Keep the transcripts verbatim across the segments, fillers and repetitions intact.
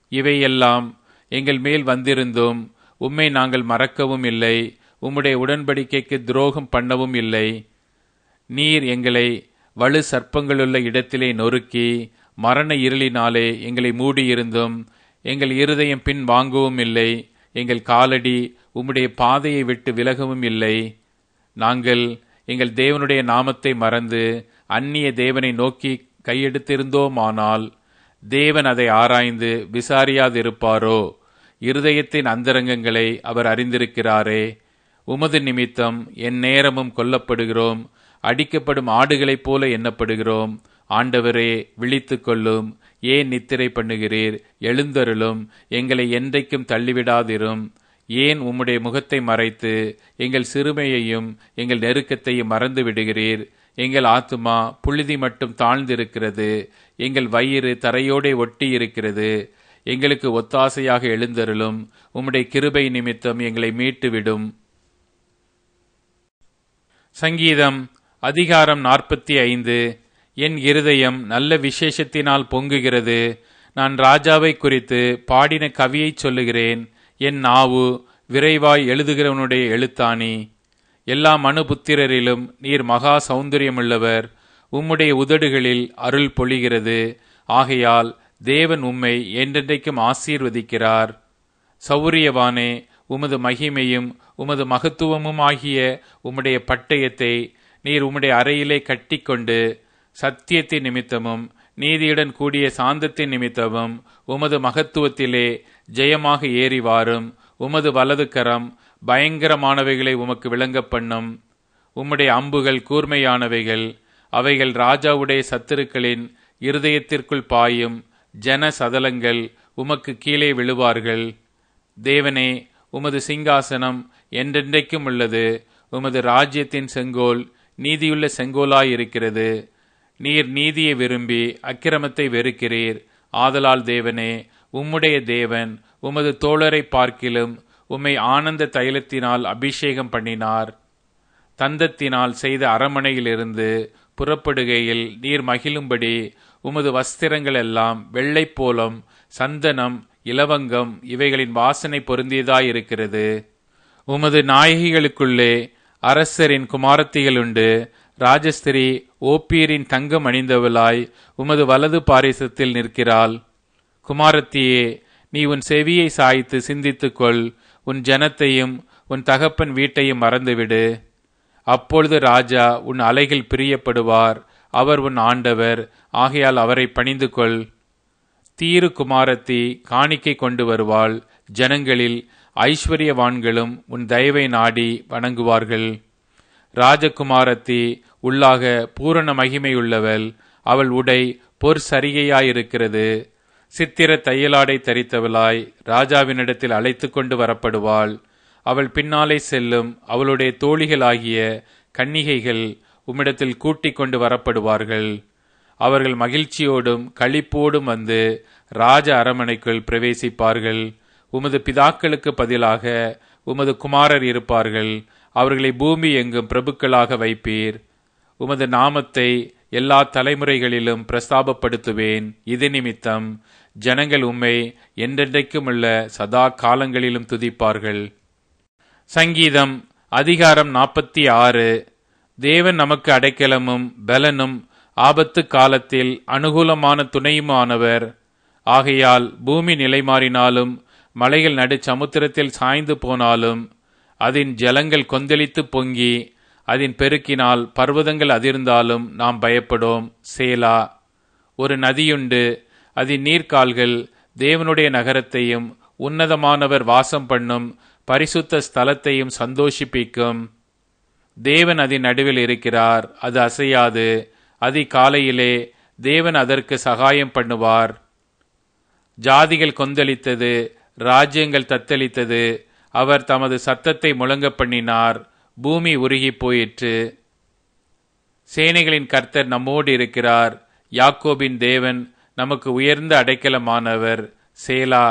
இவையெல்லாம் எங்கள் மேல் வந்திருந்தும் உம்மை நாங்கள் மறக்கவும் இல்லை, உம்முடைய உடன்படிக்கைக்கு துரோகம் பண்ணவும் இல்லை. நீர் எங்களை வலு சர்ப்பங்களுள்ள இடத்திலே நொறுக்கி மரண இருளினாலே எங்களை மூடியிருந்தும் எங்கள் இருதயம் பின் வாங்கவும் இல்லை, எங்கள் காலடி உம்முடைய பாதையை விட்டு விலகவும் இல்லை. நாங்கள் எங்கள் தேவனுடைய நாமத்தை மறந்து அந்நிய தேவனை நோக்கி கையெடுத்திருந்தோமானால் தேவன் அதை ஆராய்ந்து விசாரியாதிருப்பாரோ? இருதயத்தின் அந்தரங்கங்களை அவர் அறிந்திருக்கிறாரே. உமது நிமித்தம் என் நேரமும் கொல்லப்படுகிறோம், அடிக்கப்படும் ஆடுகளைப் போல எண்ணப்படுகிறோம். ஆண்டவரே, விழித்து கொள்ளும். ஏன் நித்திரை பண்ணுகிறீர்? எழுந்தருளும், எங்களை என்றைக்கும் தள்ளிவிடாதிரும். ஏன் உம்முடைய முகத்தை மறைத்து எங்கள் சிறுமையையும் எங்கள் நெருக்கத்தையும் மறந்து விடுகிறீர்? எங்கள் ஆத்துமா புழுதி மட்டும் தாழ்ந்திருக்கிறது, எங்கள் வயிறு தரையோடே ஒட்டி இருக்கிறது. எங்களுக்கு ஒத்தாசையாக எழுந்தருளும், உம்முடைய கிருபை நிமித்தம் எங்களை மீட்டுவிடும். சங்கீதம் அதிகாரம் நாற்பத்தி ஐந்து. என் இருதயம் நல்ல விசேஷத்தினால் பொங்குகிறது. நான் ராஜாவை குறித்து பாடின கவியைச் சொல்லுகிறேன். என் நாவு விரைவாய் எழுதுகிறவனுடைய எழுத்தாணி. எல்லா மனுபுத்திரரிலும் நீர் மகா சௌந்தரியமுள்ளவர். உம்முடைய உதடுகளில் அருள் பொழிகிறது. ஆகையால் தேவன் உம்மை என்றென்றைக்கும் ஆசீர்வதிக்கிறார். சௌரியவானே, உமது மகிமையும் உமது மகத்துவமும் ஆகிய உம்முடைய பட்டயத்தை நீர் உம்முடைய அறையிலே கட்டிக்கொண்டு சத்தியத்தின் நிமித்தமும் நீதியுடன் கூடிய சாந்தத்தின் நிமித்தமும் உமது மகத்துவத்திலே ஜெயமாக ஏறி வாரும். உமது வலது கரம் பயங்கரமானவைகளை உமக்கு விளங்க பண்ணும். உம்முடைய அம்புகள் கூர்மையானவைகள், அவைகள் ராஜாவுடைய சத்துருக்களின் இருதயத்திற்குள் பாயும். ஜன சதலங்கள் உமக்கு கீழே விழுவார்கள். தேவனே, உமது சிங்காசனம் என்றென்றைக்கும் உள்ளது. உமது ராஜ்யத்தின் செங்கோல் நீதியுள்ள செங்கோலாயிருக்கிறது. நீர் நீதியை விரும்பி அக்கிரமத்தை வெறுக்கிறீர். ஆதலால் தேவனே, உம்முடைய தேவன் உமது தோழரை பார்க்கிலும் உம்மை ஆனந்த தைலத்தினால் அபிஷேகம் பண்ணினார். தந்தத்தினால் செய்த அரமனையிலிருந்து புறப்படுகையில் நீர் மகிழும்படி உமது வஸ்திரங்கள் எல்லாம் வெள்ளை போலம், சந்தனம், இலவங்கம் இவைகளின் வாசனை பொருந்தியதாயிருக்கிறது. உமது நாயகிகளுக்குள்ளே அரசரின் குமாரத்திகளுண்டு. ராஜஸ்திரி ஓப்பீரின் தங்கம் அணிந்தவளாய் உமது வலது பாரிசத்தில் நிற்கிறாள். குமாரத்தியே, நீ உன் செவியை சாய்த்து சிந்தித்துக்கொள். உன் ஜனத்தையும் உன் தகப்பன் வீட்டையும் மறந்துவிடு. அப்பொழுது ராஜா உன் அலைகள் பிரியப்படுவார். அவர் உன் ஆண்டவர், ஆகையால் அவரை பணிந்து கொள். தீரு குமாரத்தி காணிக்கை கொண்டு வருவாள். ஜனங்களில் ஐஸ்வர்யவான்களும் உன் தயவை நாடி வணங்குவார்கள். ராஜகுமாரத்தி உள்ளாக பூரண மகிமையுள்ளவள். அவள் உடை பொற் சரிகையாயிருக்கிறது. சித்திர தையலாடை தரித்தவளாய் ராஜாவினிடத்தில் அழைத்து கொண்டு வரப்படுவாள். அவள் பின்னாலே செல்லும் அவளுடைய தோழிகளாகிய கன்னிகைகள் உம்மிடத்தில் கூட்டிக் கொண்டு வரப்படுவார்கள். அவர்கள் மகிழ்ச்சியோடும் களிப்போடும் வந்து ராஜ அரமனைக்குள் பிரவேசிப்பார்கள். உமது பிதாக்களுக்கு பதிலாக உமது குமாரர் இருப்பார்கள். அவர்களை பூமி எங்கும் பிரபுக்களாக வைப்பீர். உமது நாமத்தை எல்லா தலைமுறைகளிலும் பிரஸ்தாபப்படுத்துவேன். இது நிமித்தம் ஜனங்கள் உம்மை என்றென்றைக்கும் உள்ள சதா காலங்களிலும் துதிப்பார்கள். சங்கீதம் அதிகாரம் நாற்பத்தி ஆறு. தேவன் நமக்கு அடைக்கலமும் பலனும் ஆபத்து காலத்தில் அனுகூலமான துணையுமானவர். ஆகையால் பூமி நிலைமாறினாலும் மலைகள் நடு சமுத்திரத்தில் சாய்ந்து போனாலும் அதன் ஜலங்கள் கொந்தளித்து பொங்கி அதன் பெருக்கினால் பர்வதங்கள் அதிர்ந்தாலும் நாம் பயப்படோம். சேலா. ஒரு நதியுண்டு, அதன் நீர்க்கால்கள் தேவனுடைய நகரத்தையும் உன்னதமானவர் வாசம் பண்ணும் பரிசுத்த ஸ்தலத்தையும் சந்தோஷிப்பிக்கும். தேவன் அதன் நடுவில் இருக்கிறார், அது அசையாது. அதிகாலையிலே தேவன் அதற்கு சகாயம் பண்ணுவார். ஜாதிகள் கொந்தளித்தது, ராஜ்யங்கள் தத்தளித்தது. அவர் தமது சத்தத்தை முழங்க பண்ணினார். பூமி உருகி போயிற்று. சேனைகளின் கர்த்தர் நம்மோடு இருக்கிறார். யாக்கோபின் தேவன் நமக்கு உயர்ந்த அடைக்கலமானவர். சேலா.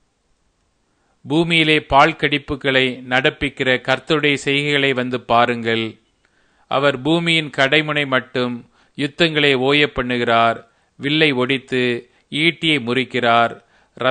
பூமியிலே பால் கடிப்புகளை நடப்பிக்கிற கர்த்தருடைய செய்கைகளை வந்து பாருங்கள். அவர் பூமியின் கடைமுனை மட்டும் யுத்தங்களை ஓய பண்ணுகிறார். வில்லை ஒடித்து ஈட்டியை முறிக்கிறார்.